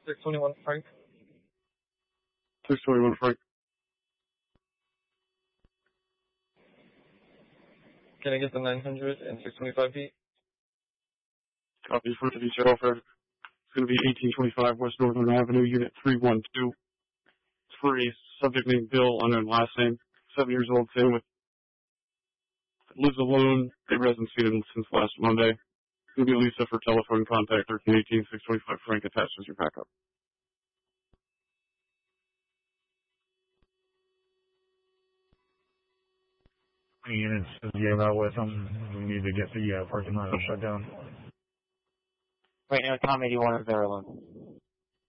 621 Frank. 621 Frank. Can I get the 900 and 625 feet? Copy for the detail offer. It's going to be 1825 West Northern Avenue, Unit 312. It's for a subject named Bill, unknown last name, 7 years old, family. Lives alone. Neighbor hasn't seen him since last Monday. It's going to be Lisa for telephone contact. 1318-625 Frank attached as your backup. Any units to get out with them? We need to get the parking lot shut down. Right now, Tom 81 is there alone.